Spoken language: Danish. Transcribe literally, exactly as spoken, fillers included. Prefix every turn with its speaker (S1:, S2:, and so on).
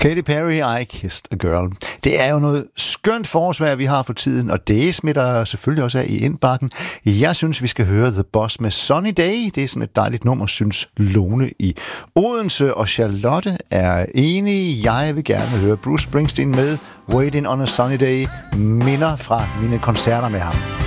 S1: Katy Perry, I Kissed a Girl. Det er jo noget skønt forårsvejr, vi har for tiden, og det smitter selvfølgelig også af i indbakken. Jeg synes, vi skal høre The Boss med Sunny Day. Det er sådan et dejligt nummer, synes Lone i Odense, og Charlotte er enig. Jeg vil gerne høre Bruce Springsteen med Waiting on a Sunny Day, minder fra mine koncerter med ham.